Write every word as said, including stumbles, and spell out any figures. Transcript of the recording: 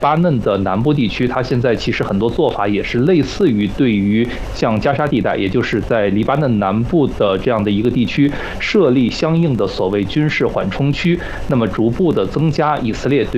巴嫩的南部地区，它现在其实很多做法也是类似于对于像加沙地带，也就是在黎巴嫩南部的这样的一个地区设立相应的所谓军事缓冲区，那么逐步的增加以色列对